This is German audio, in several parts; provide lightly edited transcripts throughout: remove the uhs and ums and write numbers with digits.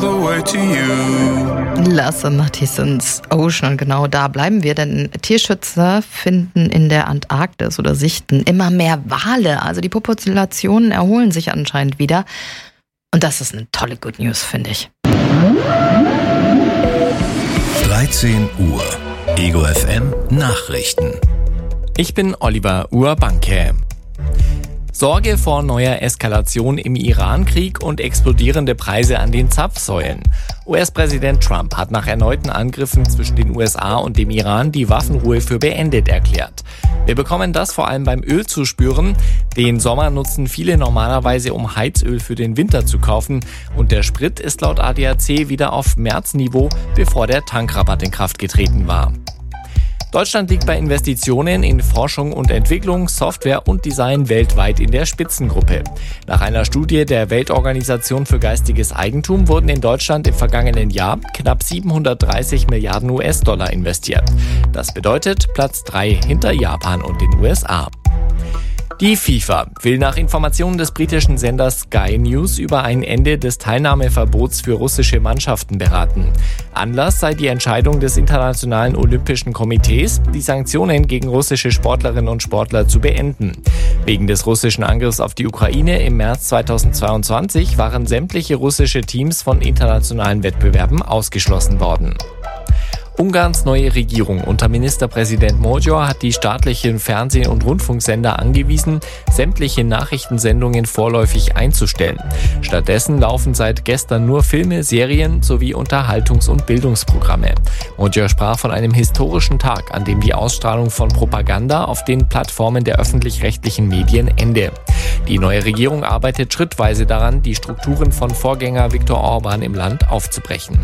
the way to you. Lasse Matthissens Ocean, genau da bleiben wir, denn Tierschützer finden in der Antarktis oder sichten immer mehr Wale. Also die Populationen erholen sich anscheinend wieder. Und das ist eine tolle Good News, finde ich. 13 Uhr. Ego FM Nachrichten. Ich bin Oliver Urbanke. Sorge vor neuer Eskalation im Iran-Krieg und explodierende Preise an den Zapfsäulen. US-Präsident Trump hat nach erneuten Angriffen zwischen den USA und dem Iran die Waffenruhe für beendet erklärt. Wir bekommen das vor allem beim Öl zu spüren. Den Sommer nutzen viele normalerweise, um Heizöl für den Winter zu kaufen. Und der Sprit ist laut ADAC wieder auf Märzniveau, bevor der Tankrabatt in Kraft getreten war. Deutschland liegt bei Investitionen in Forschung und Entwicklung, Software und Design weltweit in der Spitzengruppe. Nach einer Studie der Weltorganisation für geistiges Eigentum wurden in Deutschland im vergangenen Jahr knapp 730 Milliarden US-Dollar investiert. Das bedeutet Platz 3 hinter Japan und den USA. Die FIFA will nach Informationen des britischen Senders Sky News über ein Ende des Teilnahmeverbots für russische Mannschaften beraten. Anlass sei die Entscheidung des Internationalen Olympischen Komitees, die Sanktionen gegen russische Sportlerinnen und Sportler zu beenden. Wegen des russischen Angriffs auf die Ukraine im März 2022 waren sämtliche russische Teams von internationalen Wettbewerben ausgeschlossen worden. Ungarns neue Regierung unter Ministerpräsident Magyar hat die staatlichen Fernseh- und Rundfunksender angewiesen, sämtliche Nachrichtensendungen vorläufig einzustellen. Stattdessen laufen seit gestern nur Filme, Serien sowie Unterhaltungs- und Bildungsprogramme. Magyar sprach von einem historischen Tag, an dem die Ausstrahlung von Propaganda auf den Plattformen der öffentlich-rechtlichen Medien ende. Die neue Regierung arbeitet schrittweise daran, die Strukturen von Vorgänger Viktor Orban im Land aufzubrechen.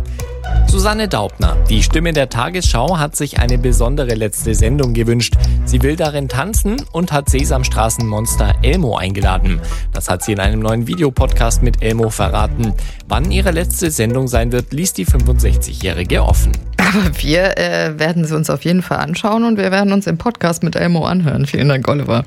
Susanne Daubner, die Stimme der Tagesschau, hat sich eine besondere letzte Sendung gewünscht. Sie will darin tanzen und hat Sesamstraßenmonster Elmo eingeladen. Das hat sie in einem neuen Videopodcast mit Elmo verraten. Wann ihre letzte Sendung sein wird, ließ die 65-Jährige offen. Aber wir werden sie uns auf jeden Fall anschauen und wir werden uns im Podcast mit Elmo anhören. Vielen Dank, Oliver.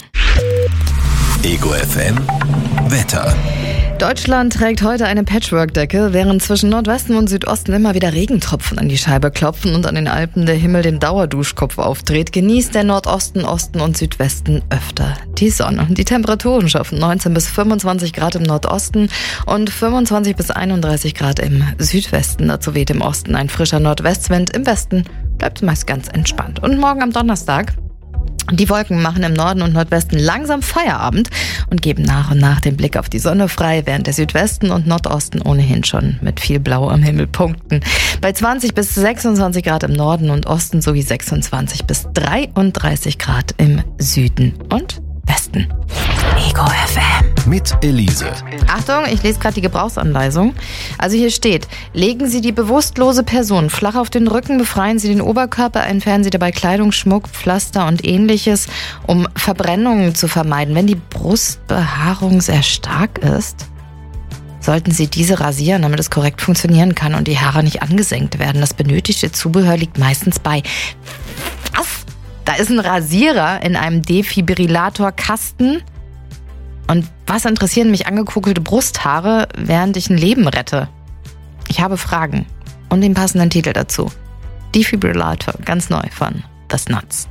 Ego FM Wetter. Deutschland trägt heute eine Patchwork-Decke, während zwischen Nordwesten und Südosten immer wieder Regentropfen an die Scheibe klopfen und an den Alpen der Himmel den Dauerduschkopf aufdreht, genießt der Nordosten, Osten und Südwesten öfter die Sonne. Die Temperaturen schaffen 19 bis 25 Grad im Nordosten und 25 bis 31 Grad im Südwesten. Dazu weht im Osten ein frischer Nordwestwind, im Westen bleibt es meist ganz entspannt. Und morgen am Donnerstag, die Wolken machen im Norden und Nordwesten langsam Feierabend und geben nach und nach den Blick auf die Sonne frei, während der Südwesten und Nordosten ohnehin schon mit viel Blau am Himmel punkten. Bei 20 bis 26 Grad im Norden und Osten sowie 26 bis 33 Grad im Süden und Westen. Ego FM. Mit Elise. Achtung, ich lese gerade die Gebrauchsanweisung. Also hier steht: Legen Sie die bewusstlose Person flach auf den Rücken, befreien Sie den Oberkörper, entfernen Sie dabei Kleidung, Schmuck, Pflaster und ähnliches, um Verbrennungen zu vermeiden. Wenn die Brustbehaarung sehr stark ist, sollten Sie diese rasieren, damit es korrekt funktionieren kann und die Haare nicht angesenkt werden. Das benötigte Zubehör liegt meistens bei... Was? Da ist ein Rasierer in einem Defibrillatorkasten. Und was interessieren mich angekugelte Brusthaare, während ich ein Leben rette? Ich habe Fragen und den passenden Titel dazu. Defibrillator, ganz neu von The Snuts.